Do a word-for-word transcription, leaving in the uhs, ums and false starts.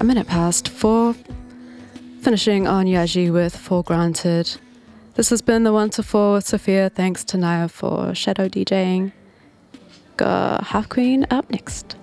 a minute past four, finishing on Yaji with For Granted. This has been the one to four with Sophia. Thanks to Naya for shadow DJing. Got Half Queen up next.